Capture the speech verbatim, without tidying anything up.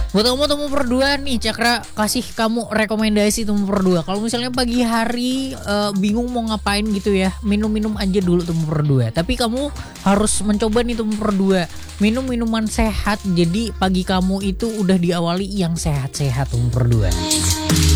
Buat kamu temu berdua nih, Cakra kasih kamu rekomendasi temu berdua. Kalau misalnya pagi hari uh, bingung mau ngapain gitu ya, minum-minum aja dulu temu berdua. Tapi kamu harus mencoba nih temu berdua, minum minuman sehat. Jadi pagi kamu itu udah diawali yang sehat-sehat temu berdua.